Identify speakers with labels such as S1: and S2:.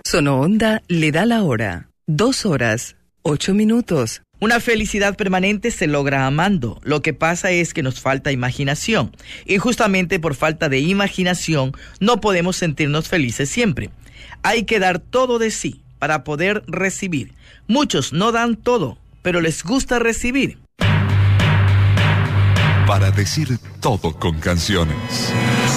S1: Sonoonda le da la hora. 2:08.
S2: Una felicidad permanente se logra amando. Lo que pasa es que nos falta imaginación. Y justamente por falta de imaginación no podemos sentirnos felices siempre. Hay que dar todo de sí para poder recibir. Muchos no dan todo, pero les gusta recibir.
S3: Para decir todo con canciones.